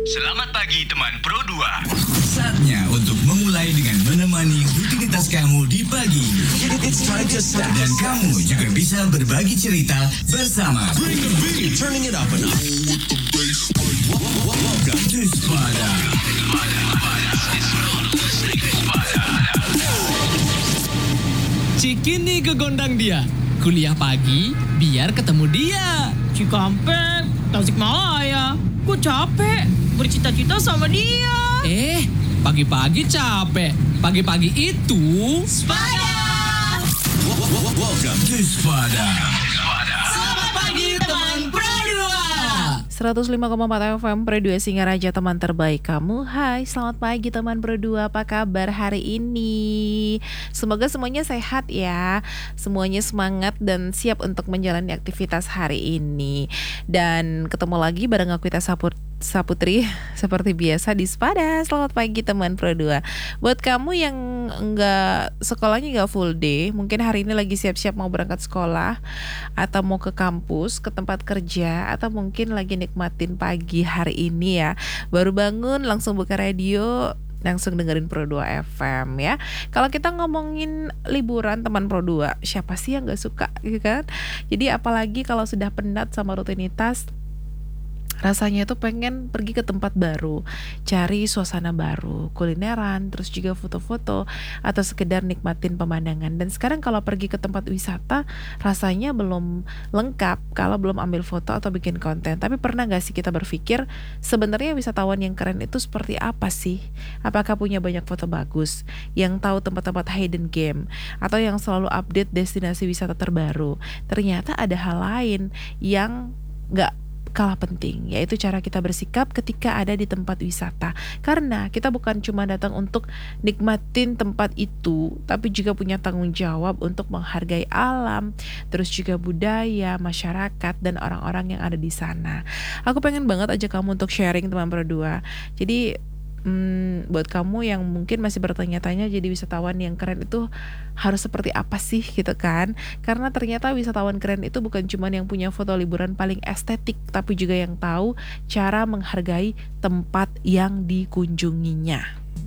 Selamat pagi teman Pro 2. Saatnya untuk memulai dengan menemani rutinitas kamu di pagi. Dan kamu juga bisa berbagi cerita bersama Bring the beat, turning it up a notch. Welcome to Spada. Cikini kegondang dia. Kuliah pagi biar ketemu dia. Cikampek, Tasikmalaya. Gue capek bercita-cita sama dia. Pagi-pagi capek. Pagi-pagi itu Welcome to Spada. Selamat pagi teman Pro 105,4 FM Pro 2 Singaraja, teman terbaik kamu. Hai, selamat pagi teman Pro 2. Apa kabar hari ini? Semoga semuanya sehat ya. Semuanya semangat dan siap untuk menjalani aktivitas hari ini. Dan ketemu lagi bareng aku Ita Saputri seperti biasa di Spada. Selamat pagi teman Pro 2. Buat kamu yang sekolahnya enggak full day, mungkin hari ini lagi siap-siap mau berangkat sekolah atau mau ke kampus, ke tempat kerja, atau mungkin lagi nikmatin pagi hari ini ya. Baru bangun langsung buka radio, langsung dengerin Pro 2 FM ya. Kalau kita ngomongin liburan teman Pro 2, siapa sih yang gak suka gitu kan? Jadi apalagi kalau sudah penat sama rutinitas, rasanya tuh pengen pergi ke tempat baru, cari suasana baru, kulineran, terus juga foto-foto, atau sekedar nikmatin pemandangan. Dan sekarang kalau pergi ke tempat wisata, rasanya belum lengkap kalau belum ambil foto atau bikin konten. Tapi pernah gak sih kita berpikir, sebenarnya wisatawan yang keren itu seperti apa sih? Apakah punya banyak foto bagus, yang tahu tempat-tempat hidden game, atau yang selalu update destinasi wisata terbaru? Ternyata ada hal lain yang gak kalah penting, yaitu cara kita bersikap ketika ada di tempat wisata. Karena kita bukan cuma datang untuk nikmatin tempat itu, tapi juga punya tanggung jawab untuk menghargai alam, terus juga budaya, masyarakat, dan orang-orang yang ada di sana. Aku pengen banget ajak kamu untuk sharing teman Pro 2. Jadi buat kamu yang mungkin masih bertanya-tanya, jadi wisatawan yang keren itu harus seperti apa sih gitu kan? Karena ternyata wisatawan keren itu bukan cuma yang punya foto liburan paling estetik, tapi juga yang tahu cara menghargai tempat yang dikunjunginya.